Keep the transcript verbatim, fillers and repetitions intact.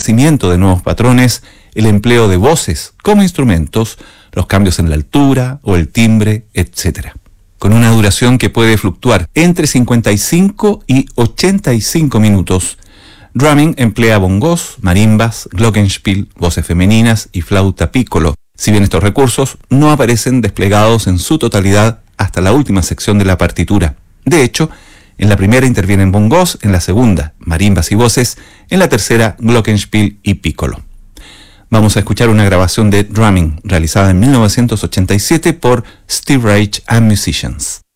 nacimiento de nuevos patrones, el empleo de voces como instrumentos, los cambios en la altura o el timbre, etcétera. Con una duración que puede fluctuar entre cincuenta y cinco y ochenta y cinco minutos, drumming emplea bongos, marimbas, glockenspiel, voces femeninas y flauta piccolo, si bien estos recursos no aparecen desplegados en su totalidad hasta la última sección de la partitura. De hecho, en la primera intervienen bongos, en la segunda, marimbas y voces, en la tercera, glockenspiel y piccolo. Vamos a escuchar una grabación de Drumming, realizada en mil novecientos ochenta y siete por Steve Reich and Musicians.